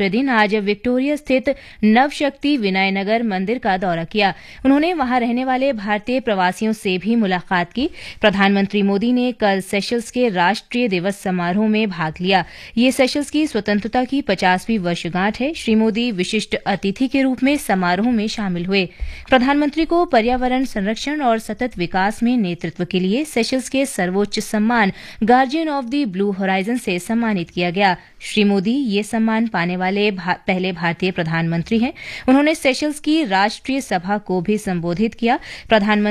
दूसरे दिन आज विक्टोरिया स्थित नवशक्ति विनयनगर मंदिर का दौरा किया। उन्होंने वहां रहने वाले भारतीय प्रवासियों से भी मुलाकात की। प्रधानमंत्री मोदी ने कल सेशल्स के राष्ट्रीय दिवस समारोह में भाग लिया। ये सेशल्स की स्वतंत्रता की 50वीं वर्षगांठ है। श्री मोदी विशिष्ट अतिथि के रूप में समारोह में शामिल हुए। प्रधानमंत्री को पर्यावरण संरक्षण और सतत विकास में नेतृत्व के लिए सेशल्स के सर्वोच्च सम्मान guardian of the blue horizon से सम्मानित किया गया। श्री मोदी ये सम्मान पाने वाले पहले भारतीय प्रधानमंत्री हैं। उन्होंने सेशल्स की राष्ट्रीय सभा को भी संबोधित किया। प्रधानमंत्री